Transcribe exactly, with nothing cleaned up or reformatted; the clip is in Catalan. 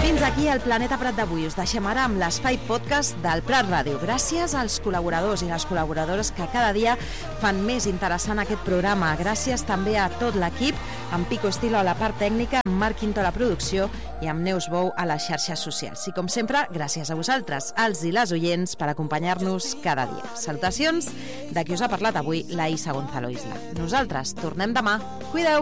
Fins aquí el Planeta Prat d'avui. Us deixem ara amb l'espai podcast del Prat Ràdio. Gràcies als col·laboradors i les col·laboradores que cada dia fan més interessant aquest programa. Gràcies també a tot l'equip, amb Pico Estilo a la part tècnica, amb Marc Quinto a la producció i amb Neus Bou a les xarxes socials. I com sempre, gràcies a vosaltres, els i les oients, per acompanyar-nos cada dia. Salutacions de qui us ha parlat avui, la Isa Gonzalo Isla. Nosaltres tornem demà. Cuideu!